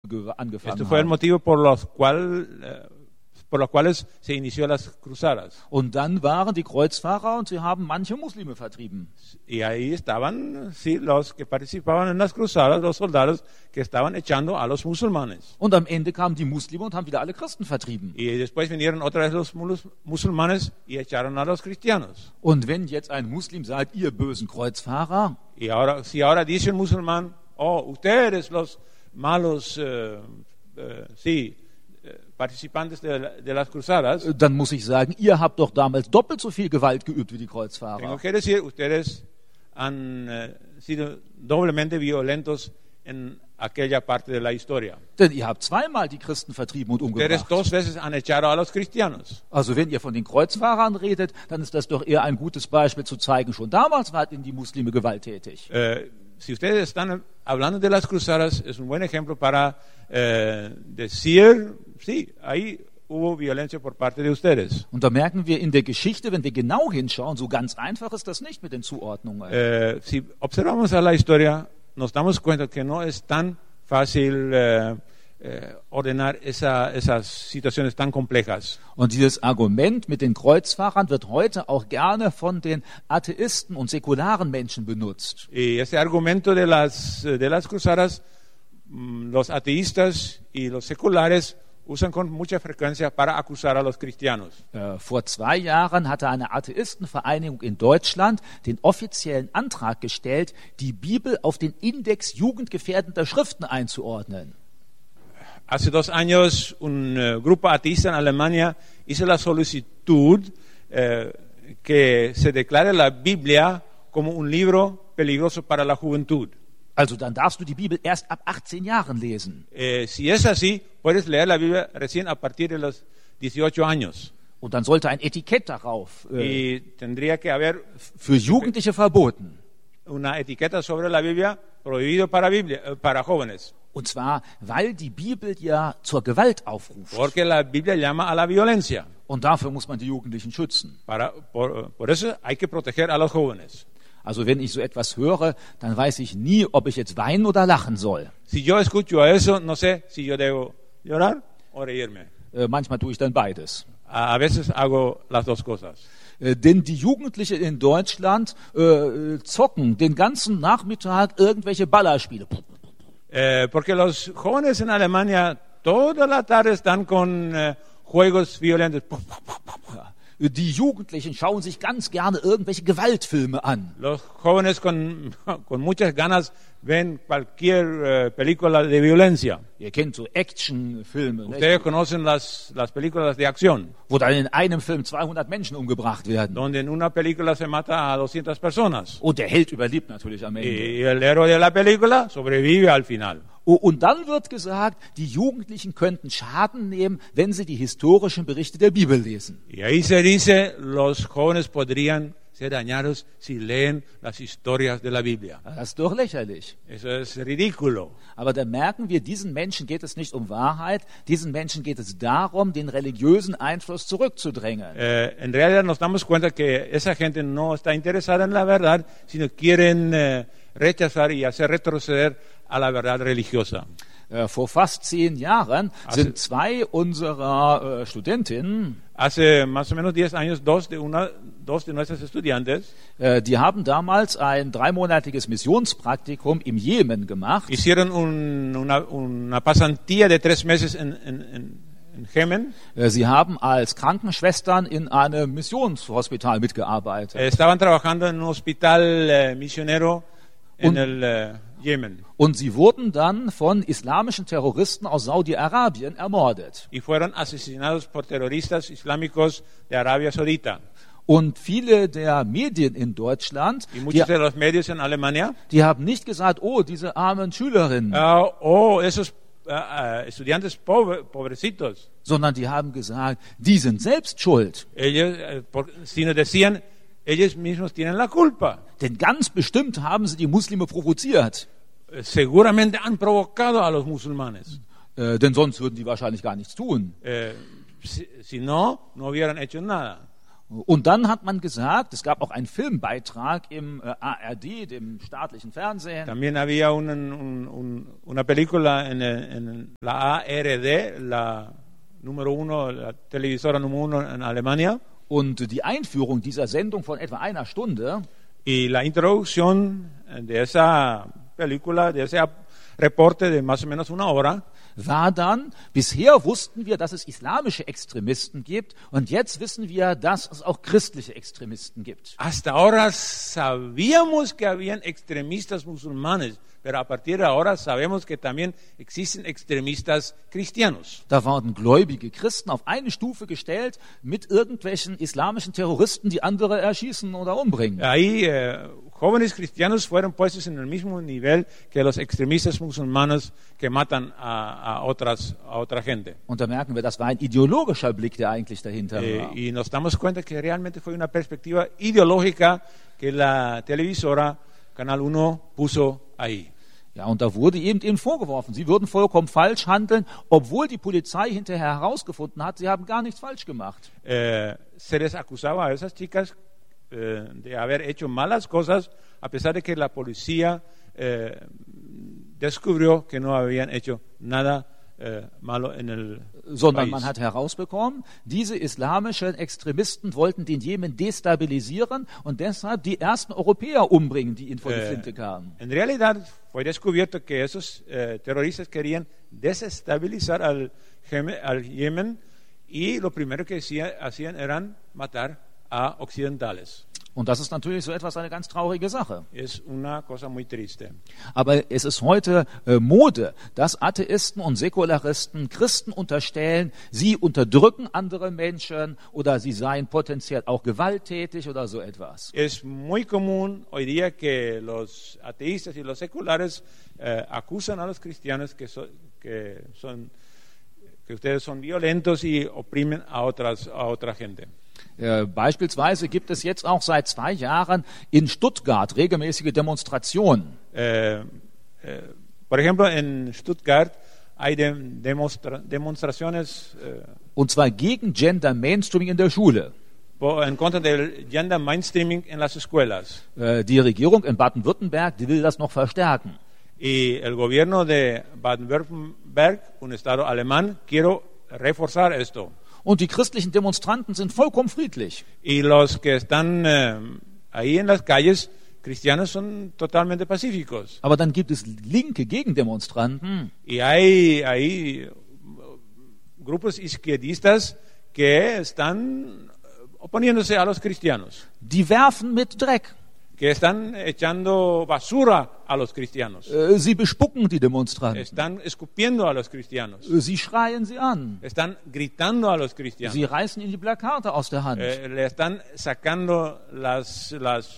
angefangen Esto fue el haben. motivo por los cuales se inició las cruzadas. Und dann waren die Kreuzfahrer und sie haben manche Muslime vertrieben. Y ahí estaban, sí, los que participaban en las cruzadas, los soldados que estaban echando a los musulmanes. Und am Ende kamen die Muslime und haben wieder alle Christen vertrieben. Y después vinieron otra vez los musulmanes y echaron a los cristianos. Und wenn jetzt ein Muslim sagt, ihr bösen Kreuzfahrer, Y ahora, si ahora dice un musulmán, oh, ustedes los malos, participantes de las cruzadas, dann muss ich sagen, ihr habt doch damals doppelt so viel Gewalt geübt wie die tengo Kreuzfahrer. que decir, ustedes han sido doblemente violentos en aquella parte de la historia. Denn ihr habt zweimal die Christen vertrieben und Ustedes umgebracht. 2 veces han echado a los cristianos. Also wenn ihr von den Kreuzfahrern redet, dann ist das doch eher ein gutes Beispiel zu zeigen, schon damals waren die Muslime gewalttätig. Si ustedes están hablando de las cruzadas, es un buen ejemplo para decir, sí, ahí hubo violencia por parte de ustedes. Und da merken wir in der Geschichte, wenn wir genau hinschauen, so ganz einfach ist das nicht mit den Zuordnungen. Si observamos a la historia, nos damos cuenta que no es tan fácil ordenar esas situaciones tan complejas. Und dieses Argument mit den Kreuzfahrern wird heute auch gerne von den Atheisten und säkularen Menschen benutzt. Y ese argumento de las cruzadas, los ateístas y los seculares usan con mucha frecuencia para acusar a los cristianos. Vor 2 Jahren hatte eine Atheistenvereinigung in Deutschland den offiziellen Antrag gestellt, die Bibel auf den Index jugendgefährdender Schriften einzuordnen. Hace 2 años, un grupo ateísta en Alemania hizo la solicitud que se declare la Biblia como un libro peligroso para la juventud. Also dann darfst du die Bibel erst ab 18 Jahren lesen. Si es así, puedes leer la Biblia recién a partir de los 18 años. Und dann sollte ein Etikett darauf Y tendría que haber für Jugendliche verboten. una etiqueta sobre la Biblia prohibido para jóvenes. Und zwar, weil die Bibel ja zur Gewalt aufruft. Porque la Biblia llama a la violencia. Und dafür muss man die Jugendlichen schützen. Por eso hay que proteger a los jóvenes. Also wenn ich so etwas höre, dann weiß ich nie, ob ich jetzt weinen oder lachen soll. Si yo escucho eso, no sé si yo debo llorar o reírme. Manchmal tue ich dann beides. A veces hago las 2 cosas. Denn die Jugendlichen in Deutschland zocken den ganzen Nachmittag irgendwelche Ballerspiele. Porque los jóvenes en Alemania toda la tarde están con juegos violentos. Die Jugendlichen schauen sich ganz gerne irgendwelche Gewaltfilme an. Los jóvenes con muchas ganas ven cualquier película de violencia. Ihr kennt so Actionfilme, Ustedes conocen las películas de acción, wo dann in einem Film 200 Menschen umgebracht werden. donde en una película se mata a 200 personas. Und der Held überlebt natürlich am Ende. Y el héroe de la película sobrevive al final. Und dann wird gesagt, die Jugendlichen könnten Schaden nehmen, wenn sie die historischen Berichte der Bibel lesen. Y ahí se dice, los jóvenes podrían ser dañados si leen las historias de la Biblia. Das ist doch lächerlich. Eso es ridículo. Aber da merken wir, diesen Menschen geht es nicht um Wahrheit, diesen Menschen geht es darum, den religiösen Einfluss zurückzudrängen. En realidad nos damos cuenta que esa gente no está interesada en la verdad, sino quieren rechazar y hacer retroceder a la verdad religiosa. Vor fast 10 Jahren sind 2 unserer Studentinnen, Hace más o menos 10 años, dos de nuestras estudiantes die haben damals ein 3-monatiges Missionspraktikum im Jemen gemacht. hicieron una pasantía de 3 meses en Jemen. Sie haben als Krankenschwestern in einem Missionshospital mitgearbeitet. Estaban trabajando en un hospital misionero en el Yemen. Und sie wurden dann von islamischen Terroristen aus Saudi-Arabien ermordet. Y fueron asesinados por terroristas islámicos de Arabia Saudita. Und viele der Medien in Deutschland, Y muchos de los medios en Alemania, die haben nicht gesagt, oh, diese armen Schülerinnen, esos estudiantes pobrecitos, sondern die haben gesagt, die sind selbst schuld. ellos, sino decían, ellos mismos tienen la culpa. Denn ganz bestimmt haben sie die Muslime provoziert. Seguramente han provocado a los musulmanes. Denn sonst würden die wahrscheinlich gar nichts tun. Si no, no hubieran hecho nada. Und dann hat man gesagt, es gab auch einen Filmbeitrag im ARD, dem staatlichen Fernsehen. También había una película en la ARD, la número uno, la televisora número uno en Alemania. Und die Einführung dieser Sendung von etwa einer Stunde Y la introducción de esa película, de ese reporte de más o menos una hora, war dann, bisher wussten wir, dass es islamische Extremisten gibt und jetzt wissen wir, dass es auch christliche Extremisten gibt. hasta ahora sabíamos que habían extremistas musulmanes, pero a partir de ahora sabemos que también existen extremistas cristianos. Da wurden gläubige Christen auf eine Stufe gestellt mit irgendwelchen islamischen Terroristen, die andere erschießen oder umbringen. Ahí jóvenes cristianos fueron puestos en el mismo nivel que los extremistas musulmanes que matan a otra gente. Und da merken wir, das war ein ideologischer Blick, der eigentlich dahinter war. Y nos damos cuenta que realmente fue una perspectiva ideológica que la televisora Canal 1 puso ahí. Ja, und da wurde ihnen vorgeworfen, sie würden vollkommen falsch handeln, obwohl die Polizei hinterher herausgefunden hat, sie haben gar nichts falsch gemacht. Se les acusaba a esas chicas de haber hecho malas cosas, a pesar de que la policía descubrió que no habían hecho nada malo en el Sondern país. man hat herausbekommen, diese islamischen Extremisten wollten den Jemen destabilisieren und deshalb die ersten Europäer umbringen, die ihnen vor die Flinte kamen. En realidad fue descubierto que esos terroristas querían desestabilizar al Yemen y lo primero que hacían eran matar a occidentales. Und das ist natürlich so etwas eine ganz traurige Sache. Es una cosa muy triste. Aber es ist heute Mode, dass Atheisten und Säkularisten Christen unterstellen, sie unterdrücken andere Menschen oder sie seien potenziell auch gewalttätig oder so etwas. Es muy común hoy día que los ateístas y los seculares acusan a los cristianos que ustedes son violentos y oprimen a otra gente. Beispielsweise gibt es jetzt auch seit 2 Jahren in Stuttgart regelmäßige Demonstrationen. Por ejemplo, en Stuttgart hay demostraciones Und zwar gegen Gender Mainstreaming in der Schule. en contra del gender mainstreaming en las escuelas. Die Regierung in Baden-Württemberg, die will das noch verstärken. Y el gobierno de Baden-Württemberg, un estado alemán, quiere reforzar esto. Und die christlichen Demonstranten sind vollkommen friedlich. Y los que están ahí en las calles cristianos son totalmente pacíficos. Aber dann gibt es linke Gegendemonstranten, Y hay grupos izquierdistas que están oponiéndose a los cristianos, die werfen mit Dreck. que están echando basura a los cristianos, Sie bespucken die Demonstranten. están escupiendo a los cristianos, Sie schreien sie an. están gritando a los cristianos, Sie reißen ihnen die Plakate aus der Hand. le están sacando los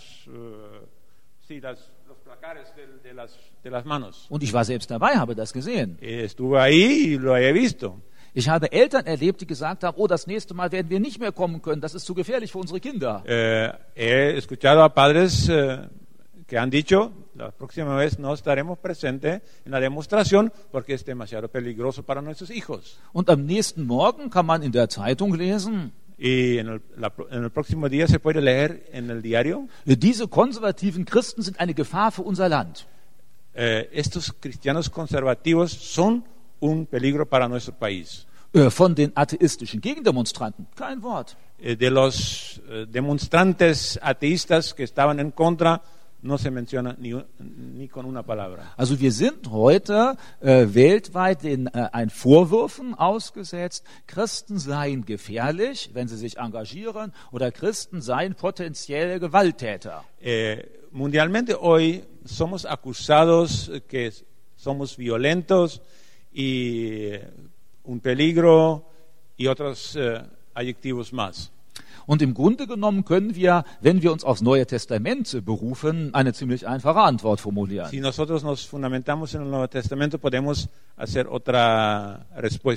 placares de las manos. Und ich war selbst dabei, habe das gesehen. Estuve ahí y lo he visto. Ich habe Eltern erlebt, die gesagt haben, oh, das nächste Mal werden wir nicht mehr kommen können, das ist zu gefährlich für unsere Kinder. He escuchado a padres que han dicho, la próxima vez no estaremos presentes en la demostración porque es demasiado peligroso para nuestros hijos. Und am nächsten Morgen kann man in der Zeitung lesen, Y en el próximo día se puede leer en el diario, diese konservativen Christen sind eine Gefahr für unser Land. estos cristianos conservativos son un peligro para nuestro país. Von den atheistischen Gegendemonstranten kein Wort. De los demonstrantes ateístas que estaban en contra, no se menciona ni con una palabra. Also wir sind heute weltweit ein Vorwürfen ausgesetzt, Christen seien gefährlich, wenn sie sich engagieren, oder Christen seien potenzielle Gewalttäter. Mundialmente hoy somos acusados que somos violentos y un peligro y otros adjetivos más. Und im Grunde genommen können wir, wenn wir uns aufs Neue Testament berufen, eine ziemlich einfache Antwort formulieren. Si nosotros nos fundamentamos en el Nuevo Testamento, podemos hacer otra respuesta.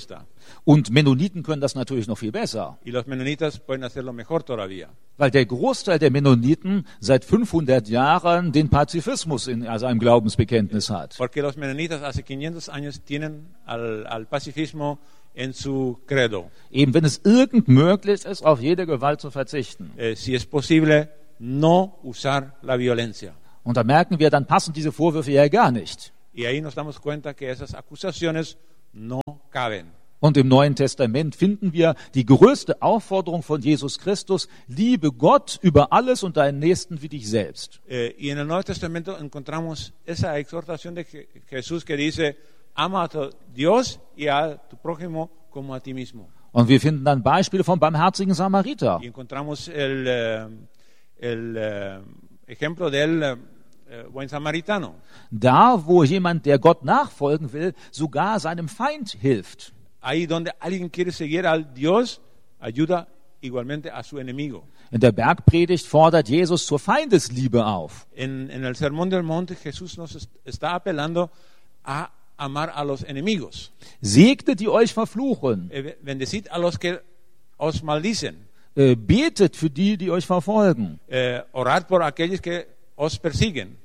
Und Mennoniten können das natürlich noch viel besser, Y los menonitas pueden hacerlo mejor todavía. weil der Großteil der Mennoniten seit 500 Jahren den Pazifismus in seinem Glaubensbekenntnis hat. Porque los menonitas hace 500 años tienen al pacifismo en su credo. Eben wenn es irgend möglich ist, auf jede Gewalt zu verzichten. Si es posible, no usar la violencia. Und da merken wir, dann passen diese Vorwürfe ja gar nicht. Y ahí nos damos cuenta que esas acusaciones no caben. Und im Neuen Testament finden wir die größte Aufforderung von Jesus Christus: Liebe Gott über alles und deinen Nächsten wie dich selbst. Y en el Nuevo Testamento encontramos esa exhortación de Jesús que dice, ama a tu Dios y a tu prójimo como a ti mismo. Und wir finden dann Beispiele vom barmherzigen Samariter. Y encontramos el ejemplo del buen samaritano. Da, wo jemand, der Gott nachfolgen will, sogar seinem Feind hilft. Ahí donde alguien quiere seguir al Dios, ayuda igualmente a su enemigo. In der Bergpredigt fordert Jesus zur Feindesliebe auf. En el Sermón del Monte Jesús nos está apelando a amar a los enemigos. Segnet, die euch verfluchen. Bendecid a los que os maldicen. Betet für die, die euch verfolgen. Orad por aquellos que os persiguen.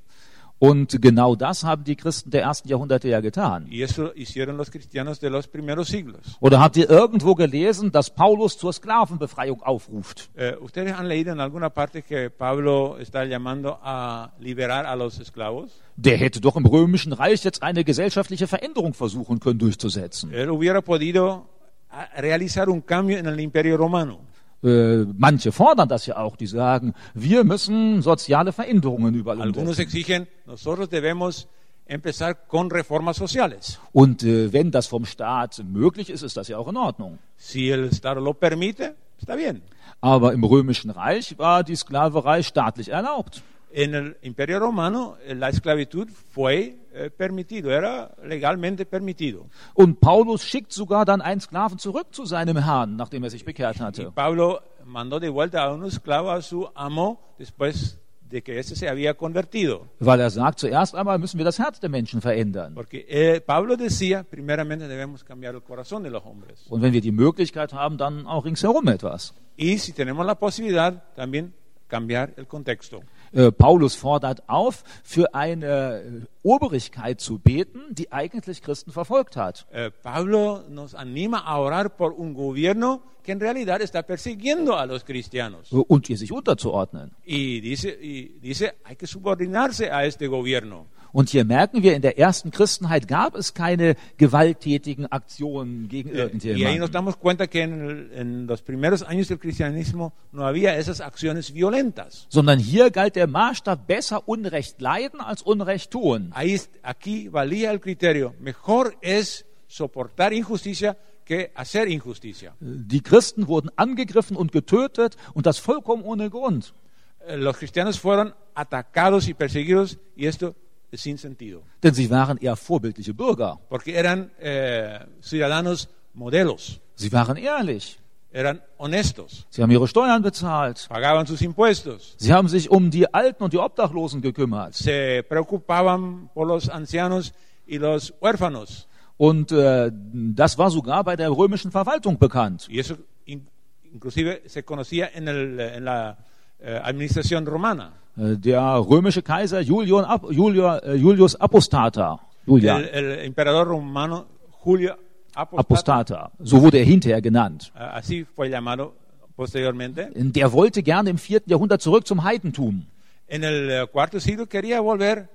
Und genau das haben die Christen der ersten Jahrhunderte ja getan. Y eso hicieron los cristianos de los primeros siglos. Oder habt ihr irgendwo gelesen, dass Paulus zur Sklavenbefreiung aufruft? ¿Ustedes han leído en alguna parte que Pablo está llamando a liberar a los esclavos? Der hätte doch im Römischen Reich jetzt eine gesellschaftliche Veränderung versuchen können durchzusetzen. Él hubiera podido realizar un cambio en el Imperio Romano. Manche fordern das ja auch, die sagen, wir müssen soziale Veränderungen überall Algunos umsetzen. exigen, nosotros debemos empezar con reformas sociales. Und wenn das vom Staat möglich ist, ist das ja auch in Ordnung. Si el Estado lo permite, está bien. Aber im Römischen Reich war die Sklaverei staatlich erlaubt. En el Imperio Romano la esclavitud fue permitido, era legalmente permitido. Und Paulus schickt sogar dann einen Sklaven zurück zu seinem Herrn, nachdem er sich bekehrt Y hatte. Pablo mandó de vuelta a un esclavo a su amo después de que ese se había convertido. Weil er sagt, zuerst einmal müssen wir das Herz der Menschen verändern. Porque Pablo decía, primeramente debemos cambiar el corazón de los hombres. Und wenn wir die Möglichkeit haben, dann auch ringsherum etwas. Y si tenemos la posibilidad, también cambiar el contexto. Paulus fordert auf, für eine Obrigkeit zu beten, die eigentlich Christen verfolgt hat. Pablo nos anima a orar por un gobierno que en realidad está persiguiendo a los cristianos. Und ihr sich unterzuordnen. Y dice, hay que subordinarse a este gobierno. Und hier merken wir, in der ersten Christenheit gab es keine gewalttätigen Aktionen gegen Y ahí nos irgendjemanden. damos cuenta que en los primeros años del cristianismo no había esas acciones violentas. Sondern hier galt der Maßstab, besser Unrecht leiden als Unrecht tun. Aquí valía el criterio, mejor es soportar injusticia que hacer injusticia. Die Christen wurden angegriffen und getötet und das vollkommen ohne Grund. Los cristianos fueron atacados y perseguidos y esto sin sentido, Denn sie waren eher vorbildliche Bürger. porque eran ciudadanos modelos, Sie waren ehrlich. eran honestos, Sie haben ihre Steuern bezahlt. pagaban sus impuestos, Sie haben sich um die Alten und die Obdachlosen gekümmert. se preocupaban por los ancianos y los huérfanos. Und das war sogar bei der römischen Verwaltung bekannt. Y eso inclusive se conocía en la administración romana. Der römische Kaiser Julius Apostata. Julian. El emperador romano Julio Apostata, Apostata. So wurde er hinterher genannt. así fue llamado posteriormente. Der wollte gerne im 4. Jahrhundert zurück zum Heidentum. En el cuarto siglo quería volver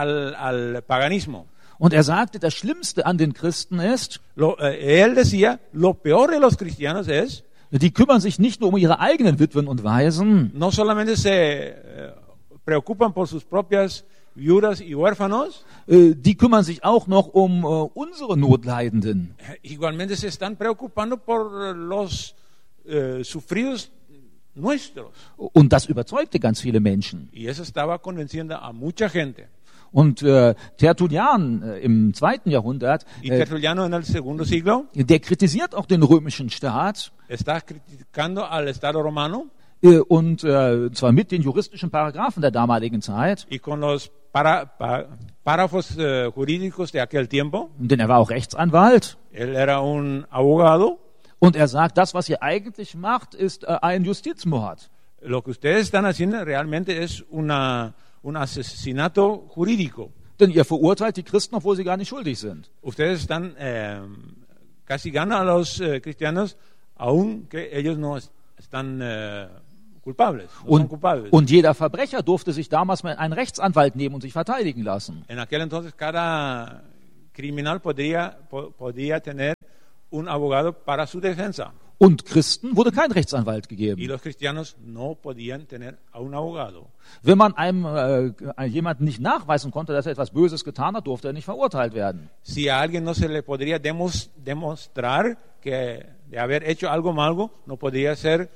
al paganismo. Und er sagte, das Schlimmste an den Christen ist, Él decía, lo peor de los cristianos es, die kümmern sich nicht nur um ihre eigenen Witwen und Waisen, no solamente se preocupan por sus propias viudas y huérfanos, die kümmern sich auch noch um unsere Notleidenden. igualmente se están preocupando por los sufridos nuestros. Und das überzeugte ganz viele Menschen. Y eso estaba convenciendo a mucha gente. Und Tertullian im 2. Jahrhundert, Y Tertuliano en el segundo siglo der kritisiert auch den römischen Staat, está criticando al Estado romano und zwar mit den juristischen Paragraphen der damaligen Zeit, y con los párrafos jurídicos de aquel tiempo, denn er war auch Rechtsanwalt. Él era un abogado. Und er sagt, das, was ihr eigentlich macht, ist ein Justizmord. Lo que ustedes están haciendo realmente es un asesinato jurídico. Denn ihr verurteilt die Christen, obwohl sie gar nicht schuldig sind. Ustedes están castigando a los cristianos aunque ellos no están culpables, no son culpables. Und jeder Verbrecher durfte sich damals mal einen Rechtsanwalt nehmen und sich verteidigen lassen. En aquel entonces cada criminal podía tener un abogado para su defensa. Und Christen wurde kein Rechtsanwalt Y gegeben. los cristianos no podían tener a un abogado. Wenn man einem jemanden nicht nachweisen konnte, dass er etwas Böses getan hat, durfte er nicht verurteilt werden. Si a alguien no se le podría demostrar que de haber hecho algo malo, no podría ser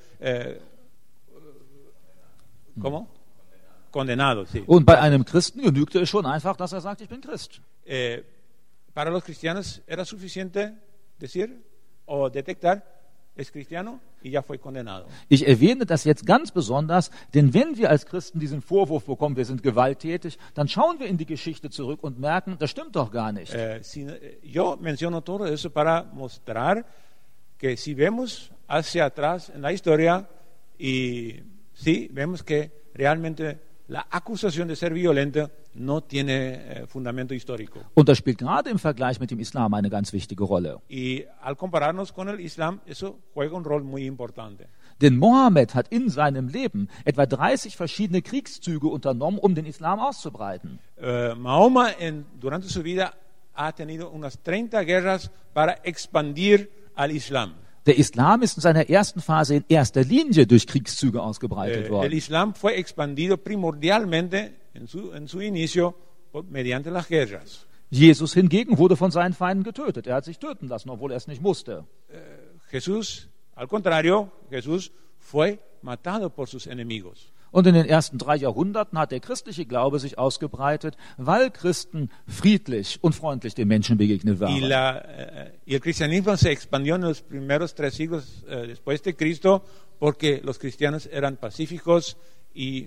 ¿cómo? Condenado. Sí. Und bei einem Christen genügte es schon einfach, dass er sagt, ich bin Christ. Para los cristianos era suficiente decir o detectar es cristiano y ya fue condenado. Ich erwähne das jetzt ganz besonders, denn wenn wir als Christen diesen Vorwurf bekommen, wir sind gewalttätig, dann schauen wir in die Geschichte zurück und merken, das stimmt doch gar nicht. Yo menciono todo eso para mostrar que si vemos hacia atrás en la historia y sí, vemos que realmente la acusación de ser violento no tiene fundamento histórico. Und das spielt gerade im Vergleich mit dem Islam eine ganz wichtige Rolle. Y al compararnos con el Islam, eso juega un rol muy importante. Denn Mohammed hat in seinem Leben etwa 30 verschiedene Kriegszüge unternommen, um den Islam auszubreiten. Mahoma durante su vida ha tenido unas 30 guerras para expandir al Islam. Der Islam ist in seiner ersten Phase in erster Linie durch Kriegszüge ausgebreitet El worden. Islam fue expandido primordialmente en su inicio mediante las guerras. Jesus hingegen wurde von seinen Feinden getötet. Er hat sich töten lassen, obwohl er es nicht musste. Jesús, al contrario, Jesús fue matado por sus enemigos. Und in den ersten 3 Jahrhunderten hat der christliche Glaube sich ausgebreitet, weil Christen friedlich und freundlich den Menschen begegnet waren. Y el cristianismo se expandió en los primeros 3 siglos después de Cristo porque los cristianos eran pacíficos y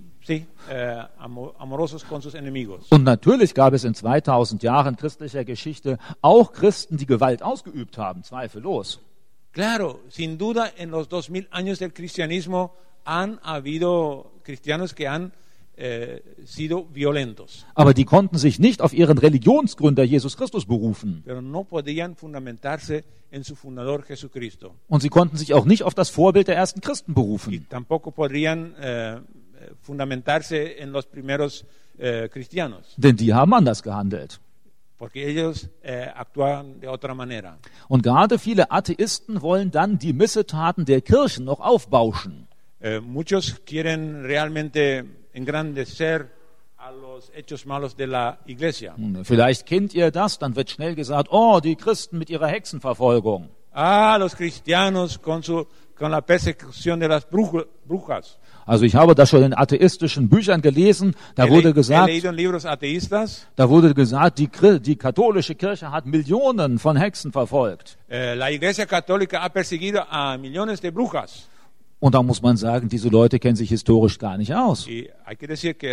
amorosos con sus enemigos. Und natürlich gab es in 2000 Jahren christlicher Geschichte auch Christen, die Gewalt ausgeübt haben, zweifellos. Claro, sin duda en los 2000 años del cristianismo han habido cristianos que han sido violentos. Aber die konnten sich nicht auf ihren Religionsgründer Jesus Christus berufen. Pero no podían fundamentarse en su fundador Jesucristo. Und sie konnten sich auch nicht auf das Vorbild der ersten Christen Y berufen. tampoco podrían fundamentarse en los primeros cristianos, Denn die haben anders gehandelt. porque ellos actuaban de otra manera. Und gerade viele Atheisten wollen dann die Missetaten der Kirchen noch aufbauschen. Muchos quieren realmente engrandecer a los hechos malos de la iglesia. Vielleicht kennt ihr das, dann wird schnell gesagt, oh, die Christen mit ihrer Hexenverfolgung. Los cristianos con la persecución de las brujas. Also ich habe das schon in atheistischen Büchern gelesen, da wurde He gesagt, leído en libros ateístas. die katholische Kirche hat Millionen von Hexen verfolgt. La iglesia católica ha perseguido a millones de brujas. Und da muss man sagen, diese Leute kennen sich historisch gar nicht aus. Y hay que decir que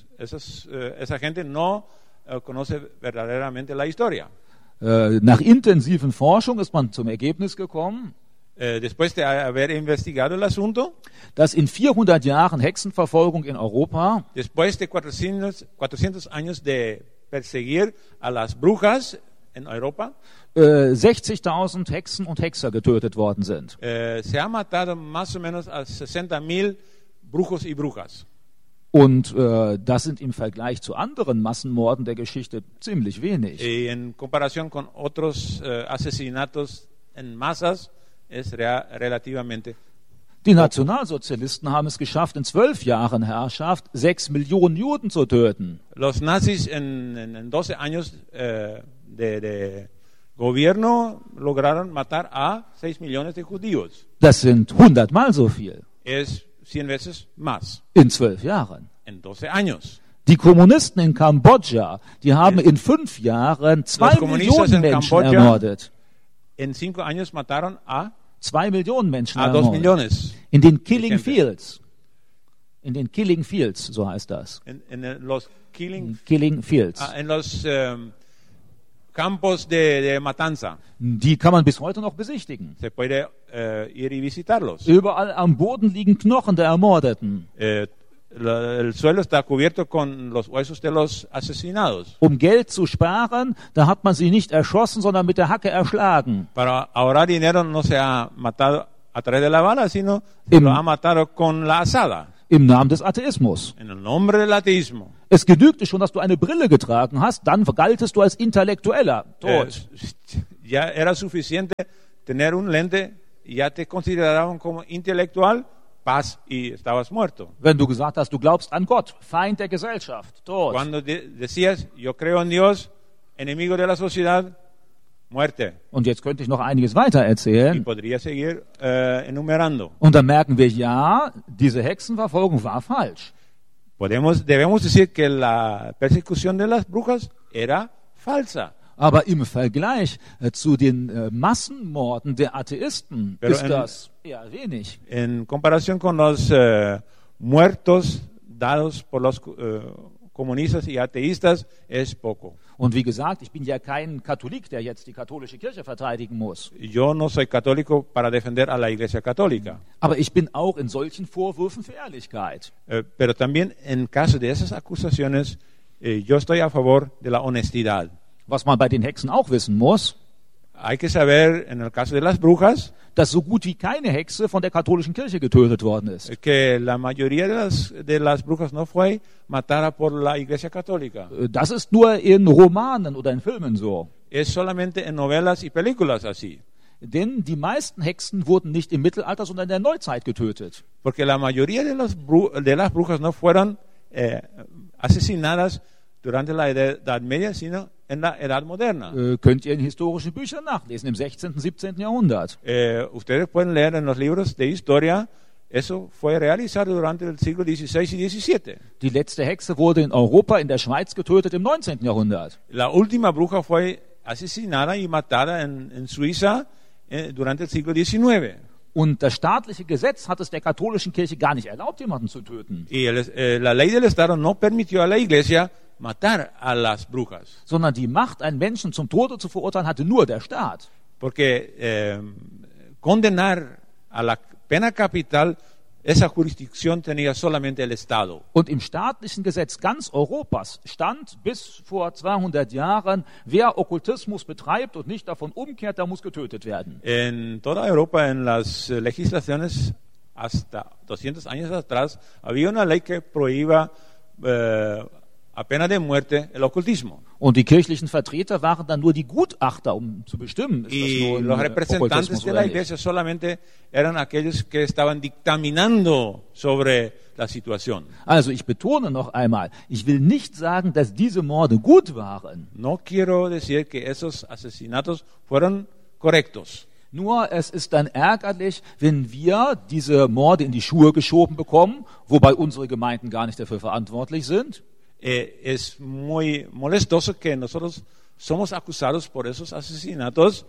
esa gente no conoce verdaderamente la historia. Nach intensiven Forschung ist man zum Ergebnis gekommen, Después de haber investigado el asunto, dass in 400 Jahren Hexenverfolgung in Europa después de 400 años de perseguir a las brujas en Europa, 60.000 Hexen und Hexer getötet worden sind. se ha matado más o menos a 60,000 brujos y brujas. Und das sind im Vergleich zu anderen Massenmorden der Geschichte ziemlich wenig. Y en comparación con otros asesinatos en masas, es relativamente. Die Nationalsozialisten haben es geschafft, in 12 Jahren Herrschaft 6 Millionen Juden zu töten. Los nazis en 12 años de gobierno lograron matar a 6 millones de judíos. Das sind 100-mal so viel Es 100 veces más in 12 Jahren. en 12 años. Die Kommunisten in Kambodscha, die haben in 5 Jahren 2 Kommunistas Millionen in Menschen Kambodscha ermordet. En 5 años mataron a 2 Millionen Menschen 2 ermordet. millones. In den Killing Gente. Fields. In den Killing Fields, so heißt das. En los killing, Killing Fields. en los campos de matanza. Die kann man bis heute noch besichtigen. Se puede ir y visitarlos. Überall am Boden liegen Knochen der Ermordeten. El suelo está cubierto con los huesos de los asesinados. Um Geld zu sparen, da hat man sie nicht erschossen, sondern mit der Hacke erschlagen. Para ahorrar dinero no se ha matado a través de la bala, sino se lo ha matado con la asada. Im Namen des Atheismus. En el nombre del ateísmo. Es genügte schon, dass du eine Brille getragen hast, dann galtest du als Intellektueller. Tot. Ya era suficiente tener un lente, ya te consideraban como intelectual, paz y estabas muerto. Wenn du gesagt hast, du glaubst an Gott, Feind der Gesellschaft, tot. Cuando decías, yo creo en Dios, enemigo de la sociedad, muerte. Und jetzt könnte ich noch einiges weiter Y erzählen. podría seguir enumerando. Und dann merken wir, ja, diese Hexenverfolgung war falsch. Debemos decir que la persecución de las brujas era falsa. Aber im Vergleich zu den Massenmorden der Atheisten Pero ist das eher wenig. En comparación con los muertos dados por los comunistas y ateístas, es poco. Und wie gesagt, ich bin ja kein Katholik, der jetzt die katholische Kirche verteidigen muss. Yo no soy católico para defender a la Iglesia Católica. Aber ich bin auch in solchen Vorwürfen für Ehrlichkeit. Pero también en caso de esas acusaciones, yo estoy a favor de la honestidad. Was man bei den Hexen auch wissen muss, Hay que saber, en el caso de las brujas, dass so gut wie keine Hexe von der katholischen Kirche getötet worden ist. que la mayoría de las brujas no fue matada por la Iglesia Católica. Das ist nur in Romanen oder in Filmen so. Es solamente en novelas y películas así. Denn die meisten Hexen wurden nicht im Mittelalter, sondern in der Neuzeit getötet. Porque la mayoría de las brujas no fueron asesinadas durante la Edad Media, sino en la Edad Moderna. Könnt ihr in historischen Büchern nachlesen, im 16., 17. Jahrhundert. Ustedes pueden leer en los libros de historia, eso fue realizado durante el siglo XVI y XVII. Die letzte Hexe wurde in Europa, in der Schweiz getötet im 19. Jahrhundert. La última bruja fue asesinada y matada en Suiza durante el siglo XIX. Und das staatliche Gesetz hat es der katholischen Kirche gar nicht erlaubt, jemanden zu töten. Y la ley del Estado no permitió a la Iglesia matar a las brujas. Sondern die Macht, einen Menschen zum Tode zu verurteilen, hatte nur der Staat. Porque condenar a la pena capital, esa jurisdicción tenía solamente el Estado. Und im staatlichen Gesetz ganz Europas stand bis vor 200 Jahren, wer Okkultismus betreibt und nicht davon umkehrt, der muss getötet werden. En toda Europa, en las legislaciones hasta 200 años atrás, había una ley que prohibía a pena de muerte el ocultismo. Und die kirchlichen Vertreter waren dann nur die Gutachter, um zu bestimmen, ist das Y nun los representantes Okkultismus de oder la nicht. Iglesia solamente eran aquellos que estaban dictaminando sobre la situación. Also ich betone noch einmal, ich will nicht sagen, dass diese Morde gut waren. No quiero decir que esos asesinatos fueron correctos. Nur es ist dann ärgerlich, wenn wir diese Morde in die Schuhe geschoben bekommen, wobei unsere Gemeinden gar nicht dafür verantwortlich sind. Es muy molestoso que nosotros somos acusados por esos asesinatos,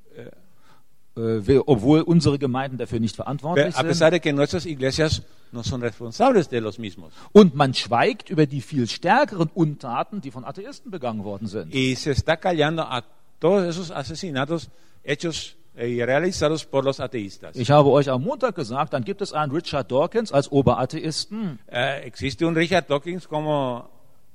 Obwohl unsere Gemeinden dafür nicht verantwortlich a sind. pesar de que nuestras iglesias no son responsables de los mismos. Und man schweigt über die viel stärkeren Untaten, die von Atheisten begangen worden sind. Y se está callando a todos esos asesinatos hechos y realizados por los ateístas. Ich habe euch am Montag gesagt, dann gibt es einen Richard Dawkins als Oberatheisten. Existe un Richard Dawkins como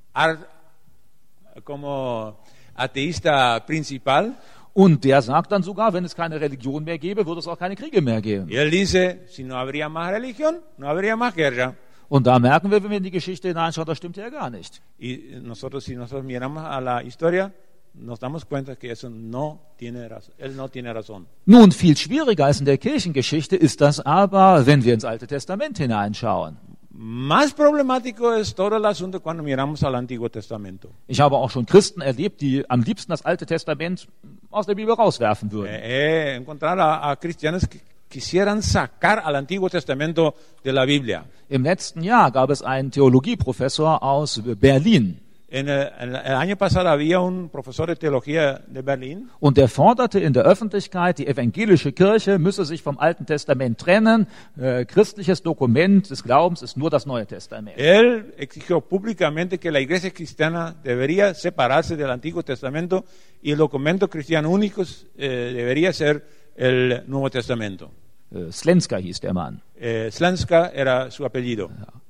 ateísta principal. Und der sagt dann sogar, wenn es keine Religion mehr gäbe, würde es auch keine Kriege mehr geben. Y él dice, si no habría más religión, no habría más guerra. Und da merken wir, wenn wir in die Geschichte hineinschauen, das stimmt ja gar nicht. Y nosotros, si nosotros miramos a la historia, nos damos cuenta que eso no tiene razón. Él no tiene razón. Nun, viel schwieriger als in der Kirchengeschichte ist das aber, wenn wir ins Alte Testament hineinschauen. Más problemático es todo el asunto cuando miramos al Antiguo Testamento. Ich habe auch schon Christen erlebt, die am liebsten das Alte Testament aus der Bibel rauswerfen würden. He encontrado a cristianos que quisieran sacar al Antiguo Testamento de la Biblia. Im letzten Jahr gab es einen Theologieprofessor aus Berlin. El año pasado había un profesor de teología de Berlin. Und der forderte in der Öffentlichkeit, die evangelische Kirche müsse sich vom Alten Testament trennen. Christliches Dokument des Glaubens ist nur das Neue Testament. Él exigió públicamente que la iglesia cristiana debería separarse del Antiguo Testamento y el documento cristiano único debería ser el Nuevo Testamento. Slenska hieß der Mann. Slenska era su apellido.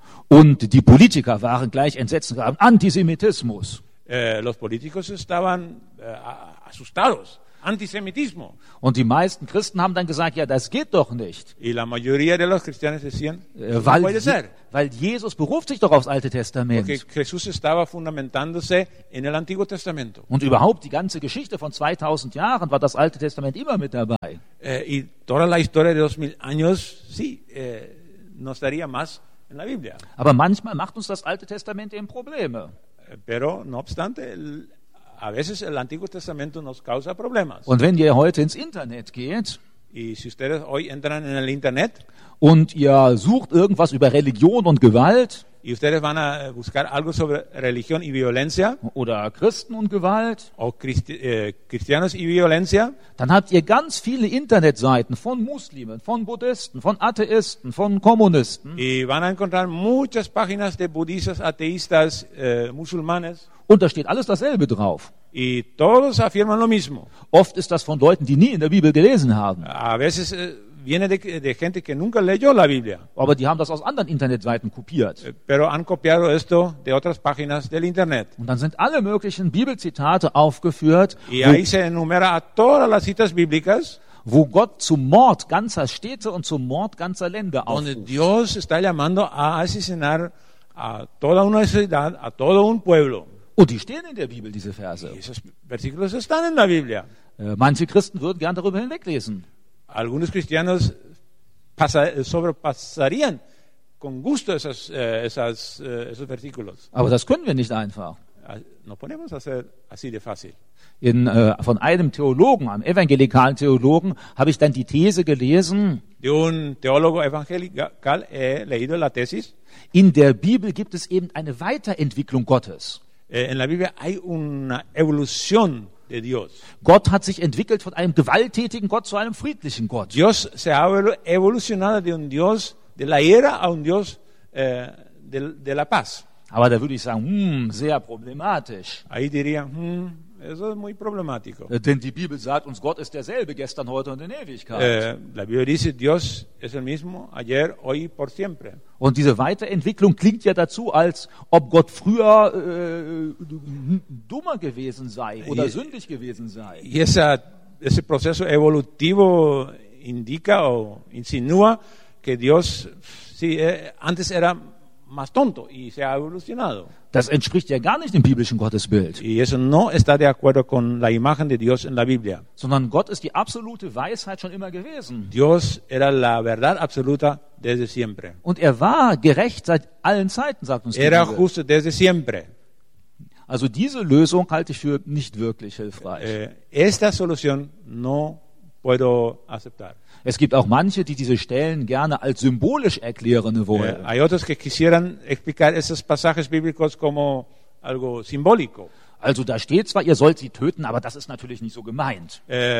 Und die Politiker waren gleich entsetzt und gaben Antisemitismus. Los políticos estaban asustados. Antisemitismo. Und die meisten Christen haben dann gesagt, ja, das geht doch nicht. Y la mayoría de los cristianos decían, no puede ser. Weil Jesus beruft sich doch aufs Alte Testament. Porque Jesús estaba fundamentándose en el Antiguo Testamento. Und überhaupt die ganze Geschichte von 2000 Jahren war das Alte Testament immer mit dabei. Y toda la historia de 2000 años, sí, no estaría más en la Biblia. Aber manchmal macht uns das Alte Testament eben Probleme. Pero, no obstante, a veces el Antiguo Testamento nos causa problemas. Und wenn ihr heute ins Internet geht Y si ustedes hoy entran en el Internet und ihr sucht irgendwas über Religion und Gewalt y ustedes van a buscar algo sobre religión y violencia oder Christen und Gewalt, o cristianos y violencia, dann habt ihr ganz viele Internetseiten von Muslimen, von Buddhisten, von Atheisten, von Kommunisten. y van a encontrar muchas páginas de budistas, ateístas, musulmanes, Und da steht alles dasselbe drauf. y todos afirman lo mismo. Oft ist das von Leuten, die nie in der Bibel gelesen haben. A veces viene de gente que nunca leyó la Biblia, Aber die haben das aus anderen Internetseiten kopiert. pero han copiado esto de otras páginas del Internet. Und dann sind alle möglichen Bibelzitate aufgeführt, Y ahí se enumera a todas las citas bíblicas wo Gott zum Mord ganzer Städte und zum Mord ganzer Länder donde aufruft. Dios está llamando a asesinar a toda una ciudad, a todo un pueblo. Und die stehen in der Bibel, diese Verse. Y esos versículos están en la Biblia. Manche Christen würden gern darüber hinweglesen. Algunos cristianos sobrepasarían con gusto esos versículos. Aber das können wir nicht einfach. No podemos hacer así de fácil. Von einem Theologen, einem evangelikalen Theologen, habe ich dann die These gelesen, De un teólogo evangelical he leído la tesis. in der Bibel gibt es eben eine Weiterentwicklung Gottes. En la Biblia hay una evolución de Dios. Gott hat sich entwickelt von einem gewalttätigen Gott zu einem friedlichen Gott. Dios se ha evolucionado de un Dios de la ira a un Dios de la paz. Aber da würde ich sagen, sehr problematisch. Ahí dirían, eso es muy problemático. Denn die Bibel sagt uns, Gott ist derselbe gestern, heute und in Ewigkeit. La Biblia dice, Dios es el mismo ayer, hoy y por siempre. Und diese Weiterentwicklung klingt ja dazu, als ob Gott früher dummer gewesen sei oder sündig gewesen sei. Y ese proceso evolutivo indica o insinúa que Dios sí, antes era más tonto y se ha evolucionado. Das entspricht ja gar nicht dem biblischen Gottesbild. Y eso no está de acuerdo con la imagen de Dios en la Biblia. Sondern Gott ist die absolute Weisheit schon immer gewesen. Dios era la verdad absoluta desde siempre. Und er war gerecht seit allen Zeiten, sagt uns die Era Bibel. justo desde siempre. Also diese Lösung halte ich für nicht wirklich hilfreich. Esta solución no puedo aceptar. Es gibt auch manche, die diese Stellen gerne als symbolisch erklären wollen. Hay otros que quisieran explicar esos pasajes bíblicos como algo simbólico. Also da steht zwar, ihr sollt sie töten, aber das ist natürlich nicht so gemeint.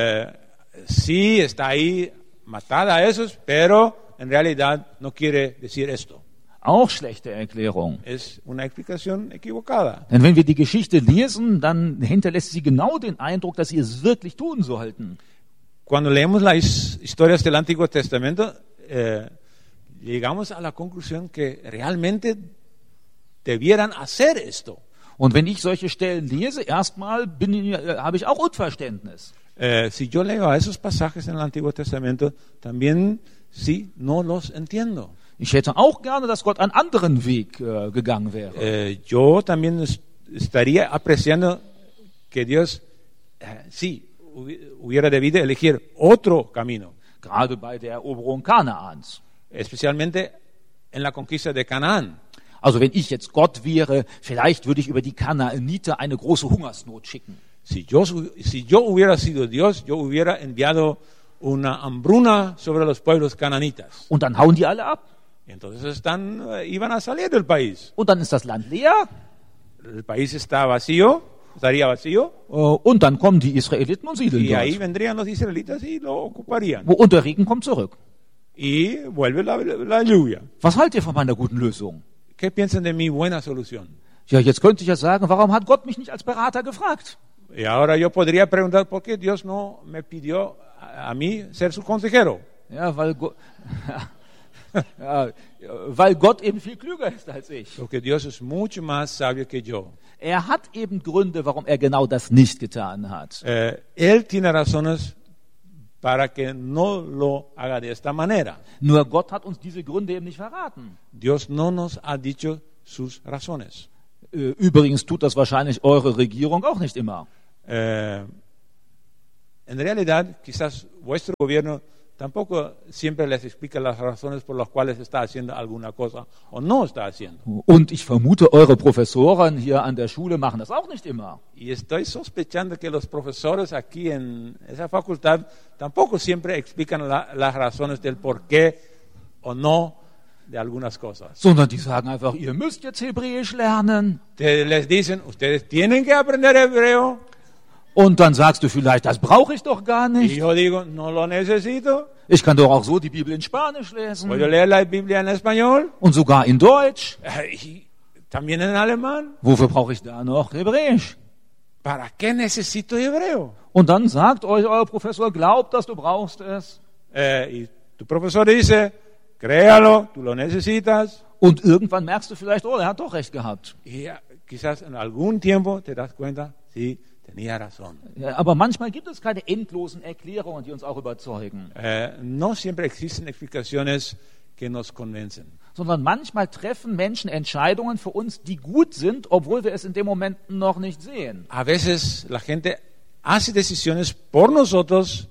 Sí, está ahí, matad a esos, pero en realidad no quiere decir esto. Auch schlechte Erklärung. Es una explicación equivocada. Denn wenn wir die Geschichte lesen, dann hinterlässt sie genau den Eindruck, dass sie es wirklich tun sollten. Cuando leemos las historias del Antiguo Testamento, llegamos a la conclusión que realmente debieran hacer esto. Und wenn ich solche Stellen lese, erstmal habe ich auch Unverständnis. Si yo leo a esos pasajes en el Antiguo Testamento, también sí, no los entiendo. Ich hätte auch gerne, dass Gott einen anderen Weg gegangen wäre. Yo también estaría apreciando que Dios, sí, hubiera debido elegir otro camino. Gerade bei der Eroberung Kanaans. Especialmente en la conquista de Canaán. Also wenn ich jetzt Gott wäre, vielleicht würde ich über die Kanaaniter eine große Hungersnot schicken. Si yo hubiera sido Dios, yo hubiera enviado una hambruna sobre los pueblos cananitas. Und dann hauen die alle ab. Entonces iban a salir del país. Und dann ist das Land leer. el país está vacío, estaría vacío, Und dann kommen die Israeliten und siedeln y ahí dort. vendrían los israelitas y lo ocuparían. Und der Regen kommt zurück. Y vuelve la lluvia. Was haltet ihr von meiner guten Lösung? ¿Qué piensan de mi buena solución? Ja, jetzt könnte ich ja sagen, warum hat Gott mich nicht als Berater gefragt? Y ahora yo podría preguntar, ¿por qué Dios no me pidió a mí ser su consejero? Ja, weil Gott eben viel klüger ist als ich. Porque Dios es mucho más sabio que yo. Er hat eben Gründe, warum er genau das nicht getan hat. Él tiene razones para que no lo haga de esta manera. Nur Gott hat uns diese Gründe eben nicht verraten. Dios no nos ha dicho sus razones. Übrigens tut das wahrscheinlich eure Regierung auch nicht immer. En realidad, quizás vuestro gobierno tampoco siempre les explica las razones por las cuales está haciendo alguna cosa o no está haciendo. Und ich vermute, eure Professoren hier an der Schule machen das auch nicht immer. Y estoy sospechando que los profesores aquí en esa facultad tampoco siempre explican las razones del por qué o no de algunas cosas. Sondern die sagen einfach, ihr müsst jetzt Hebräisch lernen. Les dicen, ustedes tienen que aprender hebreo. Und dann sagst du vielleicht, das brauche ich doch gar Y nicht. yo digo, no lo necesito. Ich kann doch auch so die Bibel in Spanisch Puedo lesen. leer la Biblia en español Und sogar in Deutsch. y también en alemán. Wofür brauche ich da noch Hebräisch? ¿Para qué necesito hebreo? Und dann sagt euch euer Professor, glaubt, dass du brauchst es. Y tu profesor dice, créalo, tú lo necesitas. Und irgendwann merkst du vielleicht, oh, er hat doch recht gehabt. Y quizás en algún tiempo te das cuenta, sí, tenía razón. Ja, aber manchmal gibt es keine endlosen Erklärungen, die uns auch überzeugen. No siempre existen explicaciones que nos convencen. Sondern manchmal treffen Menschen Entscheidungen für uns, die gut sind, obwohl wir es in dem Moment noch nicht sehen. A veces la gente hace decisiones por nosotros,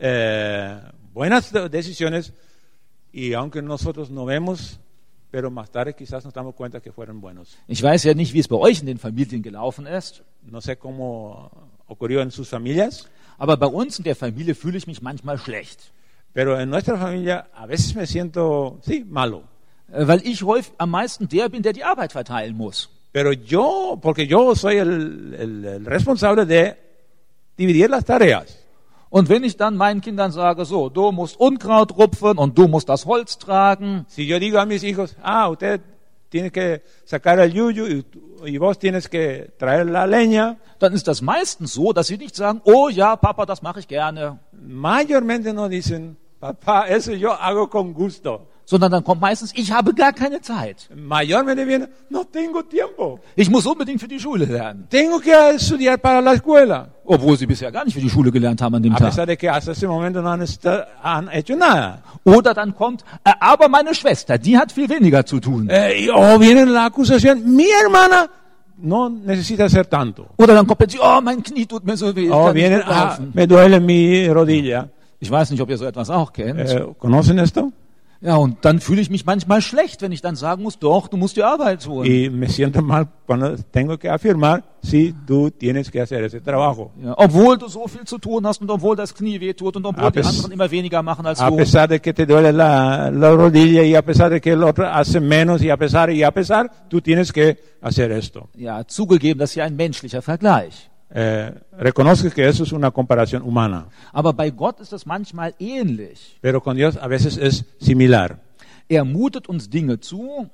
buenas decisiones, y aunque nosotros no vemos, pero más tarde quizás nos damos cuenta que fueron buenos. Ich weiß ja nicht, wie es bei euch in den Familien gelaufen ist, No sé cómo ocurrió en sus familias, aber bei uns in der Familie fühle ich mich manchmal schlecht. pero en nuestra familia a veces me siento, sí, malo. Weil ich häufig am meisten der bin, der die Arbeit verteilen muss. Pero yo, porque yo soy el responsable de dividir las tareas. Und wenn ich dann meinen Kindern sage, so, du musst Unkraut rupfen und du musst das Holz tragen, Si yo digo a mis hijos, usted tiene que sacar el yuyu y vos tienes que traer la leña, dann ist das meistens so, dass sie nicht sagen, oh ja, Papa, das mache ich gerne. mayormente no dicen, papá, eso yo hago con gusto. Sondern dann kommt meistens, ich habe gar keine Zeit. Mayormente viene, no tengo tiempo, Ich muss unbedingt für die Schule lernen. tengo que estudiar para la escuela. Obwohl sie bisher gar nicht für die Schule gelernt haben an dem A Tag. pesar de que hasta ese momento no han hecho nada. Oder dann kommt, aber meine Schwester, die hat viel weniger zu tun. O viene la acusación, mi hermana no necesita hacer tanto. Oder dann kommt plötzlich, oh, mein Knie tut mir so weh. Ich O kann nicht viene, gut laufen. me duele mi rodilla. Ich weiß nicht, ob ihr so etwas auch kennt. ¿Conocen esto? Ja, und dann fühle ich mich manchmal schlecht, wenn ich dann sagen muss, doch, du musst die Arbeit tun. Y me siento mal cuando tengo que afirmar, sí, tú tienes que hacer ese trabajo. Ja, obwohl du so viel zu tun hast und obwohl das Knie weh tut und obwohl die pes- anderen immer weniger machen als A du. pesar de que te duele la rodilla y a pesar de que el otro hace menos y a pesar, tú tienes que hacer esto. Ja, zugegeben, das ist ja ein menschlicher Vergleich. Reconozco que eso es una comparación humana, Aber bei Gott ist das manchmal ähnlich. pero con Dios a veces es similar. Er mutet uns Dinge zu,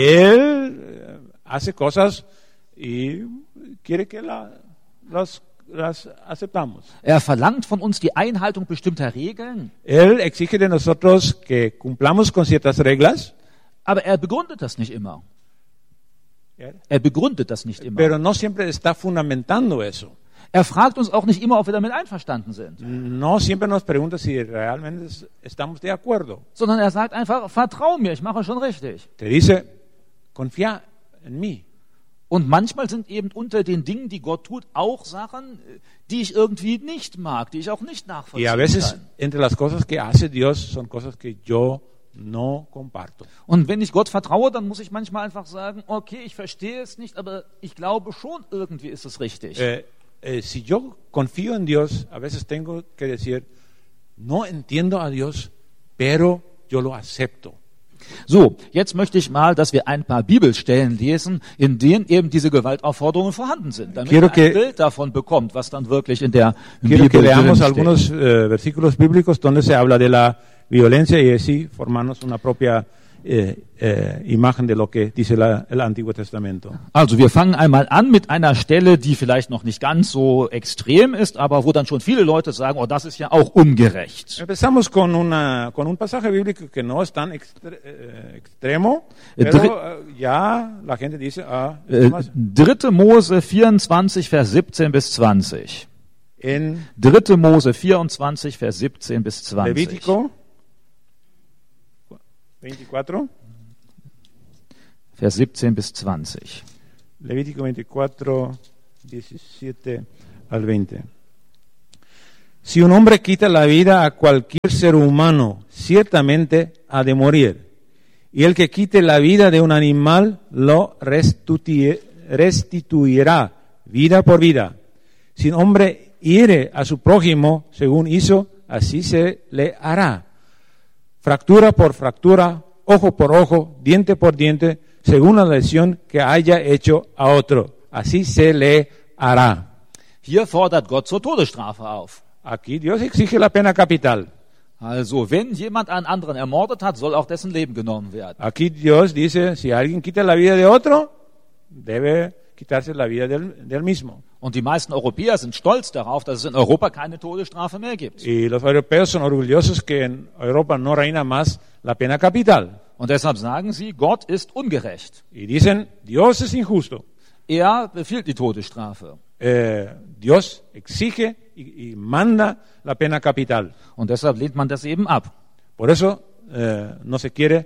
Él hace cosas y quiere que las aceptamos. er verlangt von uns die Einhaltung bestimmter Regeln, Él exige de nosotros que cumplamos con ciertas reglas, aber er begründet das nicht immer. Er begründet das nicht immer. pero no siempre está fundamentando eso. Er fragt uns auch nicht immer, ob wir damit einverstanden sind, No siempre nos pregunta si realmente estamos de acuerdo. sondern er sagt einfach, vertrau mir, ich mache schon richtig. Te dice, confía en mí. Und manchmal sind eben unter den Dingen, die Gott tut, auch Sachen, die ich irgendwie nicht mag, die ich auch nicht Y a nachvollziehen veces kann. entre las cosas que hace Dios son cosas que yo no comparto. Und wenn ich Gott vertraue, dann muss ich manchmal einfach sagen, okay, ich verstehe es nicht, aber ich glaube schon, irgendwie ist es richtig. Si yo confío en Dios, a veces tengo que decir, no entiendo a Dios, pero yo lo acepto. So, jetzt möchte ich mal, dass wir ein paar Bibelstellen lesen, in denen eben diese Gewaltaufforderungen vorhanden sind, damit Quiero ihr que- ein Bild davon bekommt, was dann wirklich in der Quiero Bibel que leamos drin algunos steht. versículos bíblicos donde se habla de la violencia y así formarnos una propia imagen de lo que dice el Antiguo Testamento. Also wir fangen einmal an mit einer Stelle, die vielleicht noch nicht ganz so extrem ist, aber wo dann schon viele Leute sagen, oh, das ist ja auch ungerecht. Empezamos con un pasaje bíblico que no es tan extremo, pero ya la gente dice, 3. Mose 24, Vers 17 bis 20. en 3. Mose 24, Vers 17 bis 20. Levítico 24, Vers 17 bis 20. Levítico 24, 17 al 20. Si un hombre quita la vida a cualquier ser humano, ciertamente ha de morir. Y el que quite la vida de un animal lo restituirá vida por vida. Si un hombre hiere a su prójimo, según hizo, así se le hará. Fractura por fractura, ojo por ojo, diente por diente, según la lesión que haya hecho a otro. Así se le hará. Hier fordert Gott zur Todesstrafe auf. Aquí Dios exige la pena capital. Also, wenn jemand einen anderen ermordet hat, soll auch dessen Leben genommen werden. Aquí Dios dice, si alguien quita la vida de otro, debe quitarse la vida del mismo. Und die meisten Europäer sind stolz darauf, dass es in Europa keine Todesstrafe mehr gibt. Y los europeos son orgullosos que en Europa no reina más la pena capital. Und deshalb sagen sie, Gott ist ungerecht. Y dicen, Dios es injusto. Er befiehlt die Todesstrafe. Dios exige y manda la pena capital. Und deshalb lehnt man das eben ab. Por eso no se quiere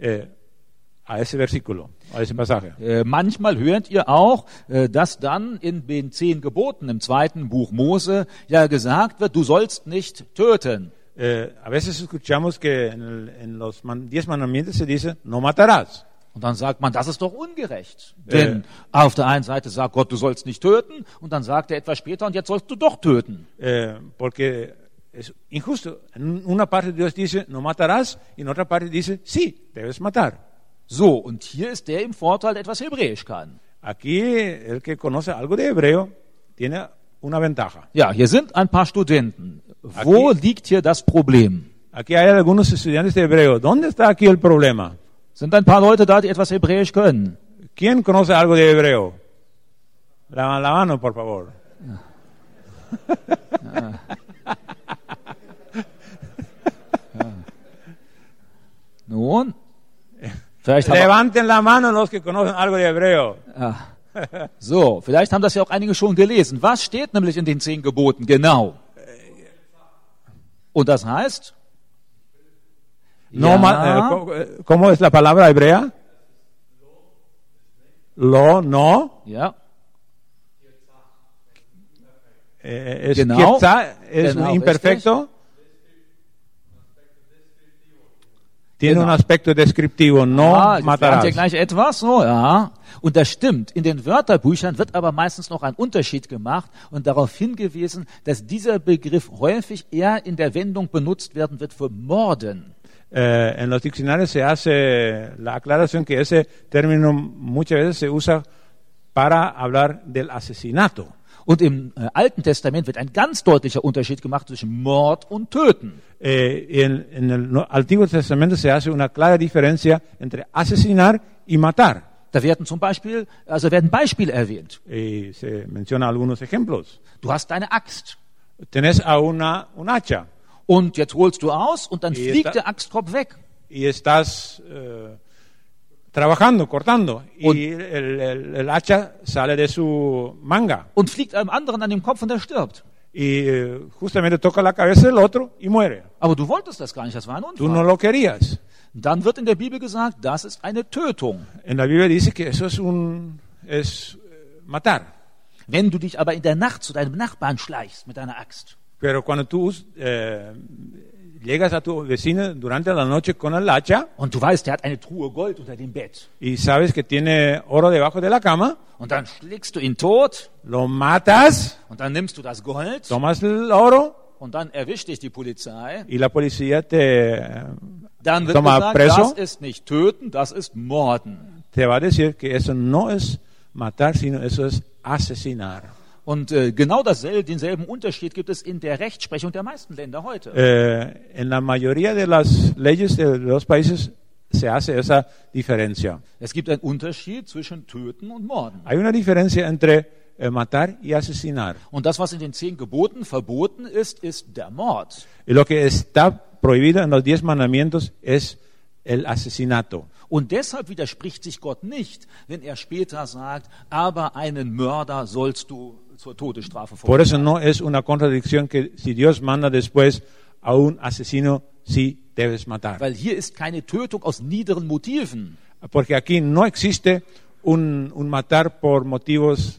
a ese versículo, a ese pasaje. Manchmal hört ihr auch, dass dann in den 10 Geboten im 2. Buch Mose ja gesagt wird, du sollst nicht töten. A veces escuchamos que en los 10 mandamientos se dice, no matarás. Und dann sagt man, das ist doch ungerecht. Denn auf der einen Seite sagt Gott, du sollst nicht töten, und dann sagt er etwas später, und jetzt sollst du doch töten. Porque es injusto. En una parte Dios dice, no matarás, y en otra parte dice, sí, debes matar. So, und hier ist der im Vorteil, der etwas Hebräisch kann. Aquí el que conoce algo de hebreo tiene una ventaja. Ja, hier sind ein paar Studenten. Wo liegt hier das Problem? Aquí hay algunos estudiantes de hebreo. ¿Dónde está aquí el problema? Sind ein paar Leute da, die etwas Hebräisch können? ¿Quién conoce algo de hebreo? La mano, por favor. Nun, vielleicht haben Levanten la mano los que conocen algo de hebreo. so, vielleicht haben das ja auch einige schon gelesen. Was steht nämlich in den 10 Geboten genau? Und das heißt? No, Ja. ¿Cómo es la palabra hebrea? Lo, no. Ja, Es Genau. Quetzá, es Genau, imperfecto. Tiene Genau. un aspecto descriptivo, no jetzt lernt matarás. ihr gleich etwas, so, ja. Und das stimmt. In den Wörterbüchern wird aber meistens noch ein Unterschied gemacht und darauf hingewiesen, dass dieser Begriff häufig eher in der Wendung benutzt werden wird für Morden. En los diccionarios se hace la aclaración que ese término muchas veces se usa para hablar del asesinato. Und im Alten Testament wird ein ganz deutlicher Unterschied gemacht zwischen Mord und Töten. En el Antiguo Testamento se hace una clara diferencia entre asesinar y matar. Da werden zum Beispiel, also werden Beispiele erwähnt. Y se menciona algunos ejemplos. Du hast deine Axt Tenés a un hacha und jetzt holst du aus und dann Y fliegt esta- der Axtkopf weg. y estás trabajando, cortando, Und- y el hacha sale de su manga Und fliegt einem anderen an den Kopf und der stirbt. y justamente toca la cabeza del otro y muere. Aber du wolltest das gar nicht, das war ein Tú no Unfall. lo querías. Dann wird in der Bibel gesagt, das ist eine Tötung. En la Biblia dice que eso es matar. Wenn du dich aber in der Nacht zu deinem Nachbarn schleichst mit deiner Axt Pero cuando tú llegas a tu vecino durante la noche con el hacha und du weißt, der hat eine Truhe Gold unter dem Bett y sabes que tiene oro debajo de la cama, und dann schlägst du ihn tot lo matas, und dann nimmst du das Gold tomas el oro und dann erwischt dich die Polizei, y la policía te Dann wird toma gesagt, preso, das ist nicht töten, das ist morden. te va a decir que eso no es matar, sino eso es asesinar. Und genau denselben Unterschied gibt es in der Rechtsprechung der meisten Länder heute. En la mayoría de las leyes de los países se hace esa diferencia. Es gibt einen Unterschied zwischen töten und morden. Hay una diferencia entre matar y asesinar. Und das, was in den 10 Geboten verboten ist, ist der Mord. Y lo que está prohibido en los 10 mandamientos es el asesinato. Und deshalb widerspricht sich Gott nicht, wenn er später sagt, aber einen Mörder sollst du zur Todesstrafe Por eso verurteilen. no es una contradicción que si Dios manda después a un asesino, sí debes matar. Weil hier ist keine Tötung aus niederen Motiven. Porque aquí no existe un matar por motivos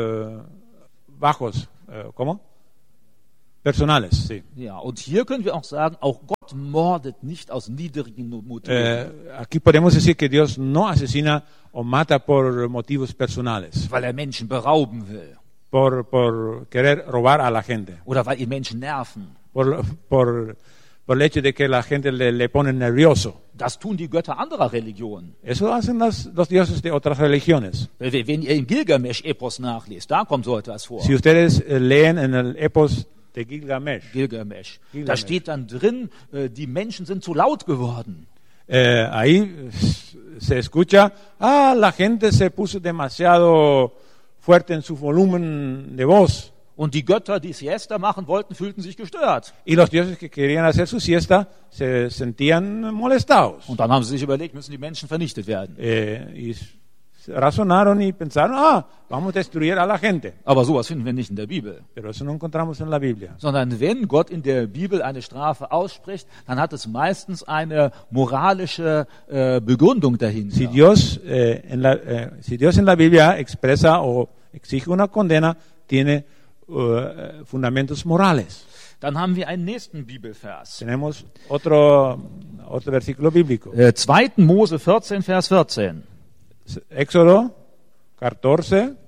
bajos, ¿cómo? Personales, sí. Ja, und hier können wir auch sagen, auch Gott mordet nicht aus niedrigen Motiven, Aquí podemos decir que Dios no asesina o mata por motivos personales, weil er Menschen berauben will por querer robar a la gente, oder weil ihn Menschen nerven. por el hecho de que la gente le pone nervioso. Das tun die Götter anderer Religionen. Eso hacen los dioses de otras religiones. Wenn ihr im Gilgamesch-Epos nachlest, da kommt so etwas vor. Si ustedes leen en el epos de Gilgamesh, Gilgamesh. Da Gilgamesh. steht dann drin, die Menschen sind zu laut geworden. ahí se escucha, la gente se puso demasiado fuerte en su volumen de voz. Und die Götter, die Siesta machen wollten, fühlten sich gestört. Y los dioses que querían hacer su siesta se sentían molestados. Und dann haben sie sich überlegt, müssen die Menschen vernichtet werden. Y razonaron y pensaron, vamos a destruir a la gente. Aber sowas finden wir nicht in der Bibel. Pero eso no encontramos en la Biblia. Sondern wenn Gott in der Bibel eine Strafe ausspricht, dann hat es meistens eine moralische Begründung dahinter. Si Dios en la Biblia expresa o exige una condena, tiene fundamentos morales. Dann haben wir einen nächsten Bibelvers. Tenemos otro versículo bíblico. 2. Mose 14, Vers 14. Éxodo 14,